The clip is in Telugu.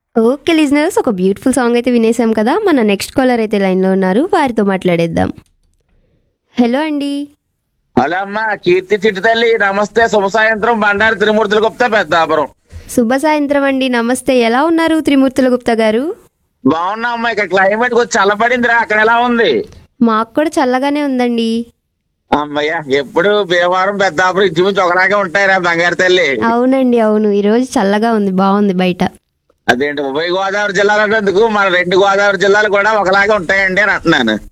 ఓకే లిజనర్స్, ఒక బ్యూటిఫుల్ సాంగ్ అయితే వినేసాం కదా. మన నెక్స్ట్ కాలర్ అయితే లైన్లో ఉన్నారు, వారితో మాట్లాడేద్దాం. హలో అండి. హలో అమ్మా, కీర్తి చిట్టి తల్లి, నమస్తే. శుభ సాయంత్రం. బండారు త్రిమూర్తుల గుప్తా, పెద్దాపురం. శుభ సాయంత్రం అండి. నమస్తే. ఎలా ఉన్నారు త్రిమూర్తుల గుప్తా గారు? బాగున్నా అమ్మా. ఇక్కడ క్లైమేట్ కొంచెం చల్లబడిందిరా. అక్కడ ఎలా ఉంది? మాకు కూడా చల్లగానే ఉందండి. అమ్మయ్య, ఎప్పుడు భీమవరం పెద్దాపురం ఇంచుమించు ఒకలాగే ఉంటాయిరా బంగారు తల్లి. అవునండి, అవును. ఈరోజు చల్లగా ఉంది, బాగుంది బయట. అదేంటి ఉభయ గోదావరి జిల్లాలు అన్నందుకు మన రెండు గోదావరి జిల్లాలు కూడా ఒకలాగే ఉంటాయండి అని అంటున్నాను.